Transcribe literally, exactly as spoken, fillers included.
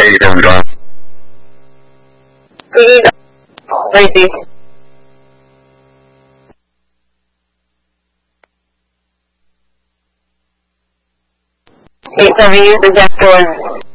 Hey, how's it going? Good. Ready. Hey, have you used the Jack Doors